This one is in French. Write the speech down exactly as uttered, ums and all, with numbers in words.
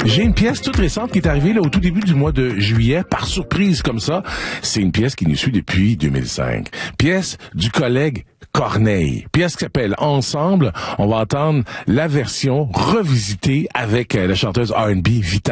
J'ai une pièce toute récente qui est arrivée là, au tout début du mois de juillet, par surprise comme ça. C'est une pièce qui nous suit depuis deux mille cinq. Pièce du collègue Corneille. Pièce qui s'appelle Ensemble. On va entendre la version revisitée avec la chanteuse R and B Vita.